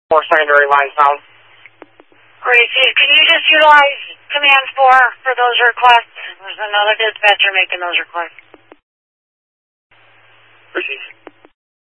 4 secondary line sound. Great, Chief. Can you just utilize Command 4 for those requests? There's another dispatcher making those requests. Chief.